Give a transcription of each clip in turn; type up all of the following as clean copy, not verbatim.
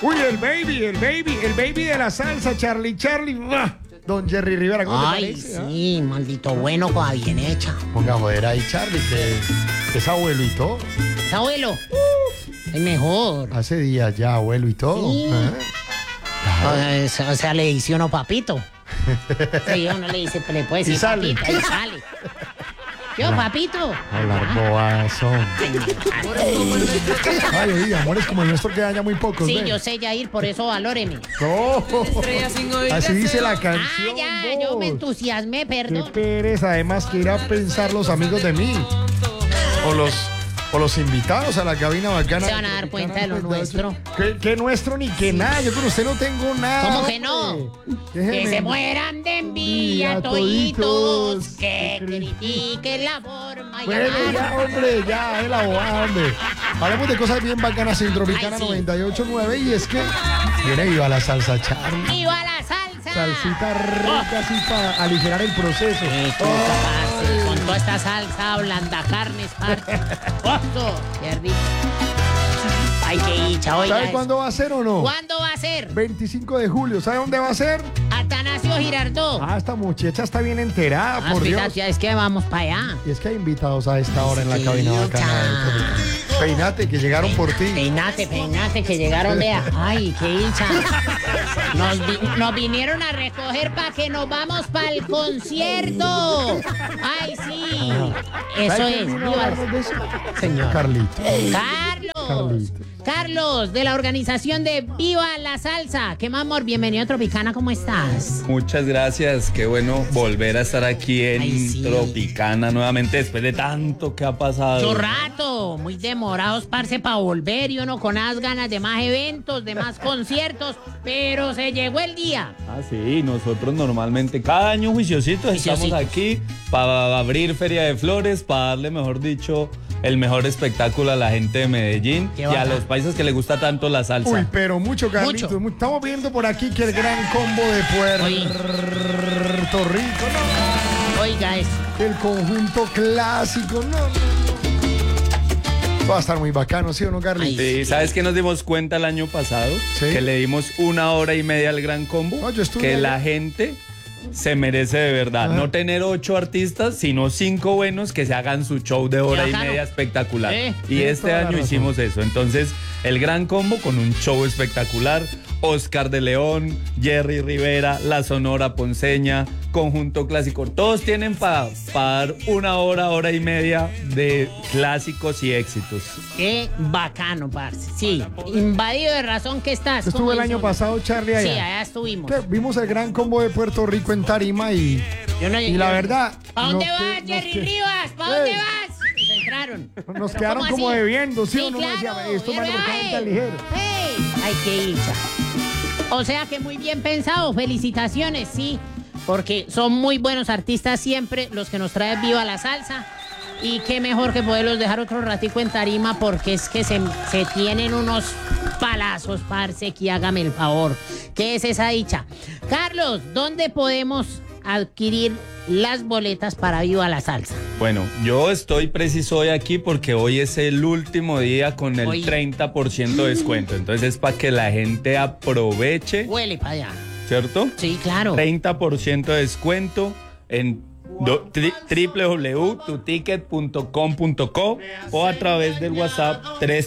Uy, el baby de la salsa, Charlie. Don Jerry Rivera, ¿cómo te Ay, parece? sí, maldito bueno, cosa bien hecha. Ponga a joder ahí, Charlie, que es abuelo y todo. ¿Es abuelo? El mejor. Hace días ya, abuelo y todo. Sí. Claro. O sea, le dice uno papito. Sí, uno le dice, le puede decir Y sale. papito, y sale. Yo, papito. Hablar bobadas son. Ay, oiga, amores como el nuestro que daña muy pocos. Sí, ¿ve? yo sé, Yair, por eso valóreme. No. Así dice la canción. Ah, ya, yo me vos. entusiasmé, Qué perdón. pereza, además que irá a pensar los amigos de mí. O los invitados a la cabina bacana. Se van a dar cuenta de lo nuestro. ¿Qué nuestro ni que nada? Yo con usted no tengo nada. ¿Cómo que hombre. no? Déjeme. Que se mueran de envidia Envidia toditos, toditos. que critiquen la forma y Bueno, amar. ya, hombre, ya, es la bobada, hombre. Hablemos de cosas bien bacanas en Tropicana Ay, sí. 98.9 y es que viene viva la salsa, Charlie. ¡Viva la salsa! Salsita rica así para aligerar el proceso. Qué cosa, parce, con toda esta salsa blanda carnes, parce. ¡Oso! ¡Qué rico! ¡Ay, qué dicha! Oiga, ¿Sabe cuándo va a ser o no? ¿Cuándo va a ser? 25 de julio. ¿Sabe dónde va a ser? Atanasio Girardot. Ah, esta muchacha está bien enterada, por Dios. Ya es que vamos para allá. Y es que hay invitados a esta hora en la Sí, cabina bacana. cha. Peinate, que llegaron por ti. Peinate, que llegaron, vea. ¡Ay, qué dicha! Nos vinieron a recoger para que nos vamos para el concierto. ¡Ay, sí! Eso ¿Sabe es. quién vino a Viva hablarnos de eso? Señor. Carlito. Carlos. Carlos, de la organización de Viva la Salsa. ¿Qué más, amor? Bienvenido a Tropicana, ¿cómo estás? Muchas gracias, qué bueno volver a estar aquí en Ay, sí. Tropicana nuevamente después de tanto que ha pasado. Mucho rato, muy demorados, parce, para volver y uno con las ganas de más eventos, de más conciertos, pero se llegó el día. Ah, sí, nosotros normalmente cada año juiciositos estamos Juiciositos. aquí para abrir Feria de Flores, para darle, mejor dicho, el mejor espectáculo a la gente de Medellín Qué y a bacán. los países que les gusta tanto la salsa. Uy, pero mucho, Carlitos. Mucho. Estamos viendo por aquí que el gran combo de Puerto Rico, Oiga eso. no, el conjunto clásico, no. Va a estar muy bacano, ¿sí o no, Carlitos? Sí, ¿sabes qué nos dimos cuenta el año pasado? Sí. Que le dimos 1 hora y media al gran combo. No, yo estuve que allá. la gente se merece de verdad. Ajá. No tener 8 artistas, sino 5 buenos que se hagan su show de hora y bacano. media espectacular. Y Tienes este toda la año razón. hicimos eso. Entonces, el gran combo con un show espectacular. Oscar de León, Jerry Rivera, La Sonora Ponceña, Conjunto Clásico. Todos tienen para dar 1 hora y media de clásicos y éxitos. Qué bacano, parce. Sí, invadido de razón que estás. Yo ¿cómo estuve el dice año uno? pasado, Charlie, Sí, allá. allá estuvimos. Que vimos el gran combo de Puerto Rico en Tarima y la verdad... ¿Para dónde nos vas, que- Jerry nos que- Rivas? ¿Para dónde Ey. vas? Se entraron. Nos ¿Pero quedaron cómo como así? debiendo, ¿sí o no? Nos Claro. decía, esto Jerry, man, ay. tan ligero. ¡Hey! ¡Ay, qué dicha! O sea que muy bien pensado. Felicitaciones, sí. Porque son muy buenos artistas siempre los que nos traen Viva la Salsa. Y qué mejor que poderlos dejar otro ratico en tarima porque es que se tienen unos palazos, parce, que hágame el favor. ¿Qué es esa dicha? Carlos, ¿dónde podemos adquirir las boletas para Viva la Salsa? Bueno, yo estoy preciso hoy aquí porque hoy es el último día con el Hoy. 30% de descuento. Entonces es para que la gente aproveche, Huele para allá. ¿cierto? Sí, claro. 30% de descuento en www.tuticket.com.co o a través del WhatsApp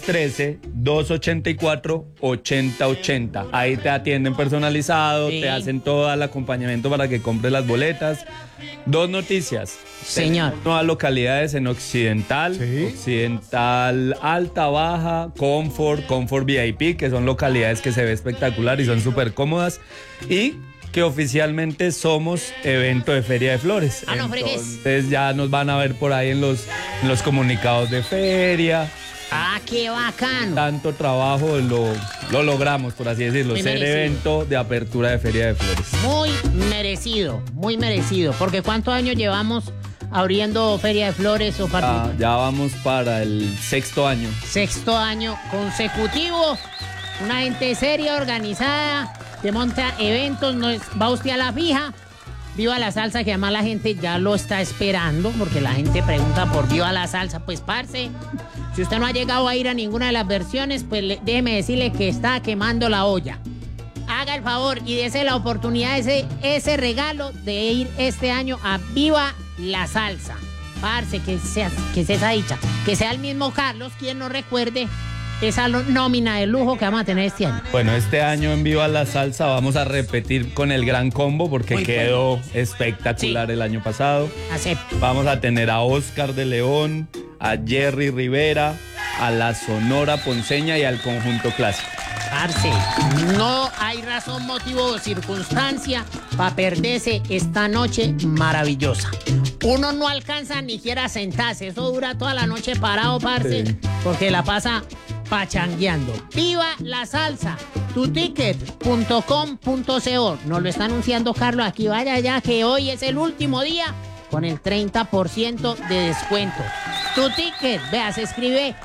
313-284-8080. Ahí te atienden personalizado, Sí. te hacen todo el acompañamiento para que compres las boletas. 2 noticias. Señor. Tenemos nuevas localidades en Occidental, Sí. Occidental Alta, Baja, Comfort VIP, que son localidades que se ve espectacular y son súper cómodas. Y que oficialmente somos evento de Feria de Flores. Ah, no fregues. Entonces ya nos van a ver por ahí en los comunicados de feria. Ah, qué bacano. Tanto trabajo lo logramos, por así decirlo, Muy ser merecido. evento de apertura de Feria de Flores. Muy merecido. Porque ¿cuántos años llevamos abriendo Feria de Flores o Ya vamos para el 6º año. 6º año consecutivo? Una gente seria, organizada, que monta eventos, no es, va usted a la fija Viva la Salsa, que además la gente ya lo está esperando, porque la gente pregunta por Viva la Salsa. Pues, parce, si usted no ha llegado a ir a ninguna de las versiones, pues déjeme decirle que está quemando la olla. Haga el favor y dése la oportunidad, ese regalo de ir este año a Viva la Salsa. Parce, que sea esa dicha. Que sea el mismo Carlos quien nos recuerde esa nómina de lujo que vamos a tener este año. Bueno, este año en Viva la Salsa vamos a repetir con el gran combo porque quedó espectacular el año pasado. Acepto. Vamos a tener a Oscar de León, a Jerry Rivera, a la Sonora Ponceña y al Conjunto Clásico. Parce, no hay razón, motivo o circunstancia para perderse esta noche maravillosa. Uno no alcanza ni siquiera a sentarse, eso dura toda la noche parado, parce, sí, porque la pasa pachangueando. ¡Viva la Salsa! Tuticket.com.co. Nos lo está anunciando Carlos aquí. Vaya ya que hoy es el último día con el 30% de descuento. Tu ticket, vea, se escribe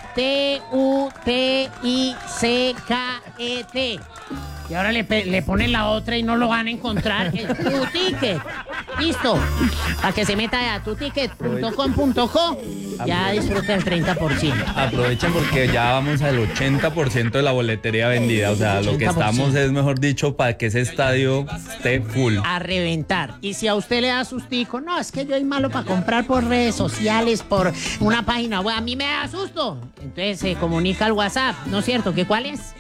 T-U-T-I-C-K-E-T. Y ahora le ponen la otra y no lo van a encontrar. Tu ticket. Listo. Para que se meta a tuticket.com.co. Ya disfruta el 30%. Aprovechen porque ya vamos al 80% de la boletería vendida. O sea, lo que estamos es, mejor dicho, para que ese estadio esté full. A reventar. Y si a usted le da sustico, no, es que yo soy malo para comprar por redes sociales, por una página web, a mí me da susto. Entonces se comunica al WhatsApp, ¿no es cierto? ¿Qué cuál es?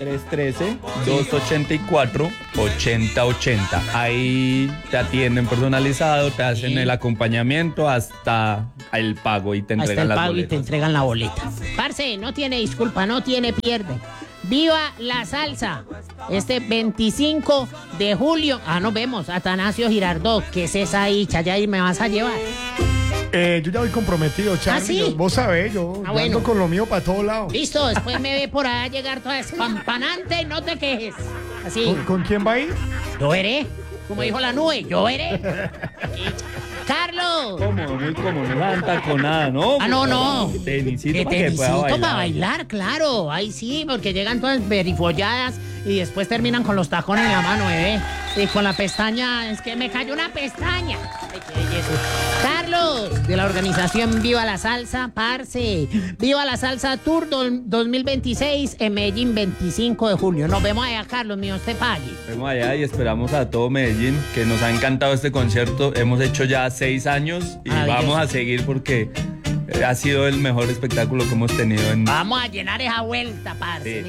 313-284-8080. Ahí te atienden personalizado, te hacen el acompañamiento hasta el pago y te entregan las boletas. Y te entregan la boleta. Parce, no tiene disculpa, no tiene pierde. ¡Viva la Salsa! Este 25 de julio. Nos vemos. Atanasio Girardot, que es esa dicha, ya me vas a llevar. Yo ya voy comprometido, Charlie. ¿Sí? Vos sabés, yo ando con lo mío para todos lados. Listo, después me ve por allá llegar toda espampanante y no te quejes. Así. ¿Con quién va a ir? Yo veré. Como dijo la nube, yo veré. ¡Carlos! Cómodo, muy cómodo, no levanta con nada, ¿no? No. Tenisito para bailar, claro. Ahí sí, porque llegan todas verifolladas y después terminan con los tacones en la mano, bebé. Y con la pestaña, es que me cayó una pestaña. Ay, qué belleza. Carlos, de la organización Viva la Salsa, parce. Viva la Salsa Tour 2026 en Medellín, 25 de julio. Nos vemos allá, Carlos, mío, usted pague. Nos vemos allá y esperamos a todo Medellín, que nos ha encantado este concierto. Hemos hecho ya 6 años y vamos a seguir porque ha sido el mejor espectáculo que hemos tenido. Vamos a llenar esa vuelta, parce. Sí.